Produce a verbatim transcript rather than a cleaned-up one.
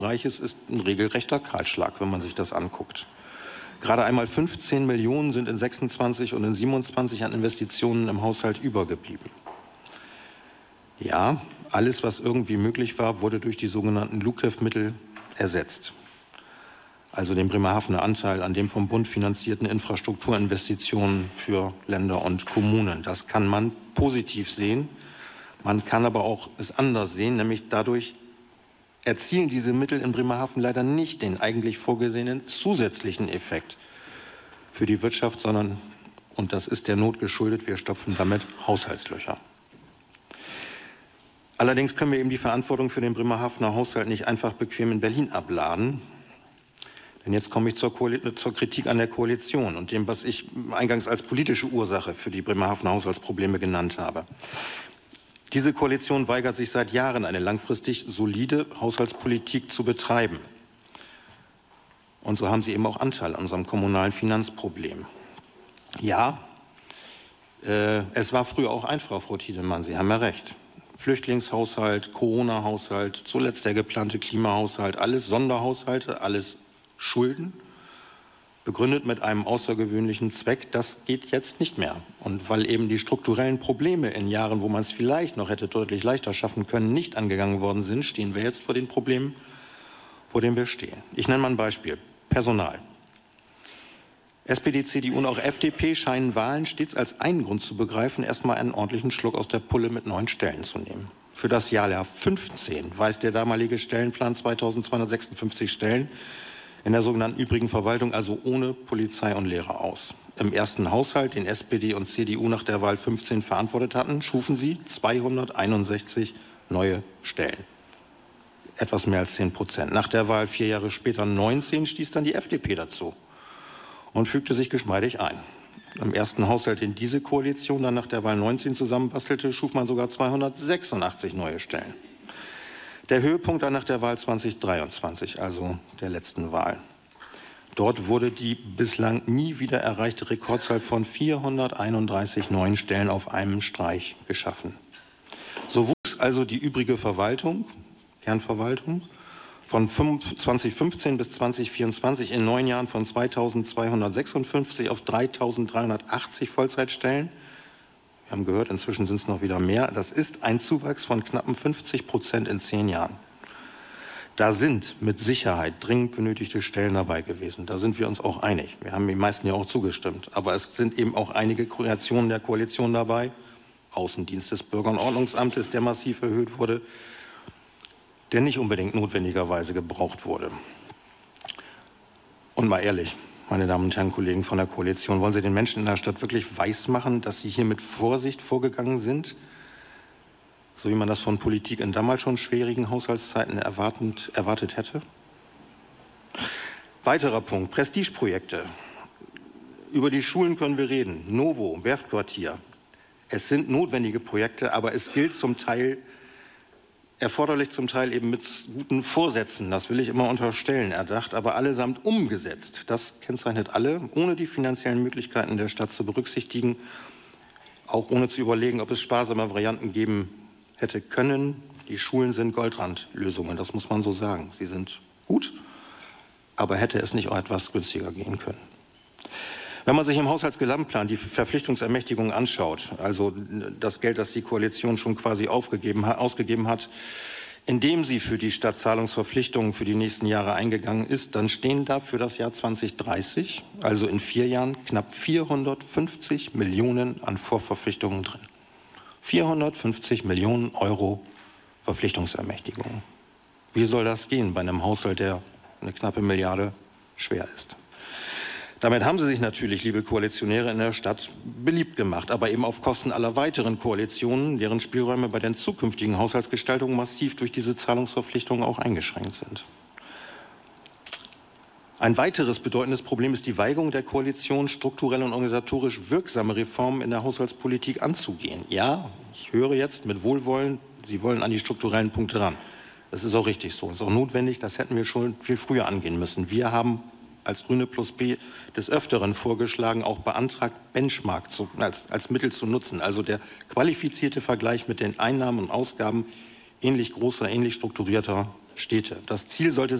Bereiches ist ein regelrechter Kahlschlag, wenn man sich das anguckt. Gerade einmal fünfzehn Millionen sind in sechsundzwanzig und in siebenundzwanzig an Investitionen im Haushalt übergeblieben. Ja, alles, was irgendwie möglich war, wurde durch die sogenannten L U K E F-Mittel ersetzt. Also den Bremerhavener Anteil an dem vom Bund finanzierten Infrastrukturinvestitionen für Länder und Kommunen. Das kann man positiv sehen. Man kann aber auch es anders sehen, nämlich dadurch erzielen diese Mittel in Bremerhaven leider nicht den eigentlich vorgesehenen zusätzlichen Effekt für die Wirtschaft, sondern, und das ist der Not geschuldet, wir stopfen damit Haushaltslöcher. Allerdings können wir eben die Verantwortung für den Bremerhavener Haushalt nicht einfach bequem in Berlin abladen. Denn jetzt komme ich zur, zur Kritik an der Koalition und dem, was ich eingangs als politische Ursache für die Bremerhavener Haushaltsprobleme genannt habe. Diese Koalition weigert sich seit Jahren, eine langfristig solide Haushaltspolitik zu betreiben. Und so haben sie eben auch Anteil an unserem kommunalen Finanzproblem. Ja, äh, es war früher auch einfach, Frau Tiedemann, Sie haben ja recht. Flüchtlingshaushalt, Corona-Haushalt, zuletzt der geplante Klimahaushalt, alles Sonderhaushalte, alles Schulden, begründet mit einem außergewöhnlichen Zweck, das geht jetzt nicht mehr. Und weil eben die strukturellen Probleme in Jahren, wo man es vielleicht noch hätte deutlich leichter schaffen können, nicht angegangen worden sind, stehen wir jetzt vor den Problemen, vor denen wir stehen. Ich nenne mal ein Beispiel. Personal. S P D, C D U und auch F D P scheinen Wahlen stets als einen Grund zu begreifen, erstmal einen ordentlichen Schluck aus der Pulle mit neuen Stellen zu nehmen. Für das Jahr fünfzehn weist der damalige Stellenplan zweitausendzweihundertsechsundfünfzig Stellen in der sogenannten übrigen Verwaltung, also ohne Polizei und Lehrer aus. Im ersten Haushalt, den S P D und C D U nach der Wahl fünfzehn verantwortet hatten, schufen sie zweihunderteinundsechzig neue Stellen. Etwas mehr als zehn Prozent. Nach der Wahl vier Jahre später neunzehn stieß dann die F D P dazu und fügte sich geschmeidig ein. Im ersten Haushalt, den diese Koalition dann nach der Wahl neunzehn zusammenbastelte, schuf man sogar zweihundertsechsundachtzig neue Stellen. Der Höhepunkt dann nach der Wahl zweitausenddreiundzwanzig, also der letzten Wahl. Dort wurde die bislang nie wieder erreichte Rekordzahl von vierhunderteinunddreißig neuen Stellen auf einem Streich geschaffen. So wuchs also die übrige Verwaltung, Kernverwaltung, von zweitausendfünfzehn bis zweitausendvierundzwanzig in neun Jahren von zweitausendzweihundertsechsundfünfzig auf dreitausenddreihundertachtzig Vollzeitstellen. Wir haben gehört, inzwischen sind es noch wieder mehr. Das ist ein Zuwachs von knappen fünfzig Prozent in zehn Jahren. Da sind mit Sicherheit dringend benötigte Stellen dabei gewesen. Da sind wir uns auch einig. Wir haben die meisten ja auch zugestimmt. Aber es sind eben auch einige Kreationen der Koalition dabei. Außendienst des Bürger- und Ordnungsamtes, der massiv erhöht wurde, der nicht unbedingt notwendigerweise gebraucht wurde. Und mal ehrlich, meine Damen und Herren Kollegen von der Koalition, wollen Sie den Menschen in der Stadt wirklich weismachen, dass sie hier mit Vorsicht vorgegangen sind? So wie man das von Politik in damals schon schwierigen Haushaltszeiten erwartend, erwartet hätte? Weiterer Punkt, Prestigeprojekte. Über die Schulen können wir reden. Novo, Werftquartier. Es sind notwendige Projekte, aber es gilt zum Teil, erforderlich zum Teil eben mit guten Vorsätzen, das will ich immer unterstellen, erdacht, aber allesamt umgesetzt. Das kennzeichnet alle, ohne die finanziellen Möglichkeiten der Stadt zu berücksichtigen, auch ohne zu überlegen, ob es sparsame Varianten geben hätte können. Die Schulen sind Goldrandlösungen, das muss man so sagen. Sie sind gut, aber hätte es nicht auch etwas günstiger gehen können. Wenn man sich im Haushaltsgesamtplan die Verpflichtungsermächtigung anschaut, also das Geld, das die Koalition schon quasi aufgegeben, ausgegeben hat, indem sie für die Stadt Zahlungsverpflichtungen für die nächsten Jahre eingegangen ist, dann stehen da für das Jahr zweitausenddreißig, also in vier Jahren, knapp vierhundertfünfzig Millionen an Vorverpflichtungen drin. vierhundertfünfzig Millionen Euro Verpflichtungsermächtigungen. Wie soll das gehen bei einem Haushalt, der eine knappe Milliarde schwer ist? Damit haben Sie sich natürlich, liebe Koalitionäre in der Stadt, beliebt gemacht, aber eben auf Kosten aller weiteren Koalitionen, deren Spielräume bei den zukünftigen Haushaltsgestaltungen massiv durch diese Zahlungsverpflichtungen auch eingeschränkt sind. Ein weiteres bedeutendes Problem ist die Weigerung der Koalition, strukturell und organisatorisch wirksame Reformen in der Haushaltspolitik anzugehen. Ja, ich höre jetzt mit Wohlwollen, Sie wollen an die strukturellen Punkte ran. Das ist auch richtig so, das ist auch notwendig, das hätten wir schon viel früher angehen müssen. Wir haben als Grüne plus B des Öfteren vorgeschlagen, auch beantragt, Benchmark zu, als, als Mittel zu nutzen. Also der qualifizierte Vergleich mit den Einnahmen und Ausgaben ähnlich großer, ähnlich strukturierter Städte. Das Ziel sollte